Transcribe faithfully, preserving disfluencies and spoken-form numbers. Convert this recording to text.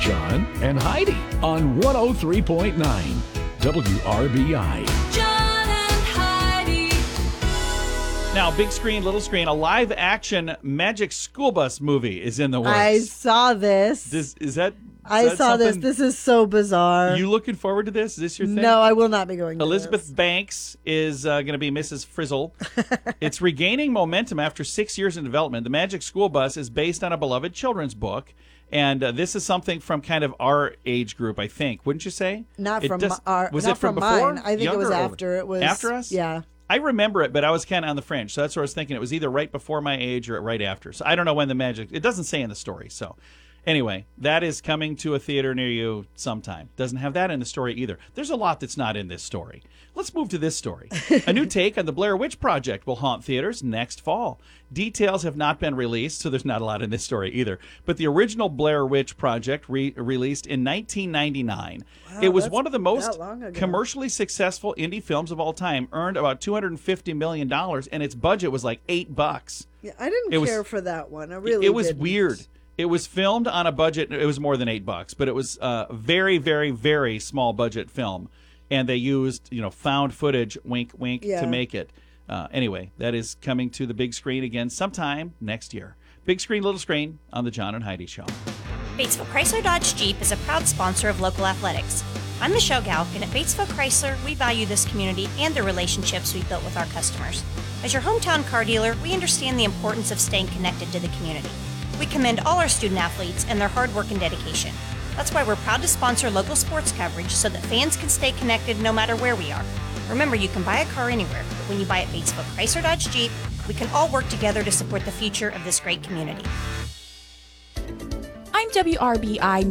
John and Heidi on one oh three point nine W R B I. John and Heidi. Now, big screen, little screen, a live-action Magic School Bus movie is in the works. I saw this. This, is that? Is I that saw this. something- This is so bizarre. You looking forward to this? Is this your thing? No, I will not be going to Elizabeth this. Banks is uh, going to be Missus Frizzle. It's regaining momentum after six years in development. The Magic School Bus is based on a beloved children's book, and uh, this is something from kind of our age group, I think. Wouldn't you say? Not It from does- our. Was not it from, from before? mine. I think it was Younger or- after. It was after us. Yeah. I remember it, but I was kind of on the fringe, so that's what I was thinking. It was either right before my age or right after. So I don't know when the Magic. It doesn't say in the story, so. Anyway, that is coming to a theater near you sometime. Doesn't have that in the story either. There's a lot that's not in this story. Let's move to this story. A new take on the Blair Witch Project will haunt theaters next fall. Details have not been released, so there's not a lot in this story either. But the original Blair Witch Project, re- released in nineteen ninety-nine, Wow, it was that's one of the most that long ago. commercially successful indie films of all time. Earned about two hundred fifty million dollars, and its budget was like eight bucks. Yeah, I didn't It was- care for that one. I really. It was didn't. weird. It was filmed on a budget. It was more than eight bucks, but it was a very, very, very small budget film, and they used, you know, found footage, wink, wink, Yeah. to make it. Uh, anyway, that is coming to the big screen again sometime next year. Big screen, little screen on the John and Heidi Show. Batesville Chrysler Dodge Jeep is a proud sponsor of local athletics. I'm Michelle Galk, and at Batesville Chrysler, we value this community and the relationships we've built with our customers. As your hometown car dealer, we understand the importance of staying connected to the community. We commend all our student athletes and their hard work and dedication. That's why we're proud to sponsor local sports coverage so that fans can stay connected no matter where we are. Remember, you can buy a car anywhere, but when you buy at Batesville Chrysler Dodge Jeep, we can all work together to support the future of this great community. I'm W R B I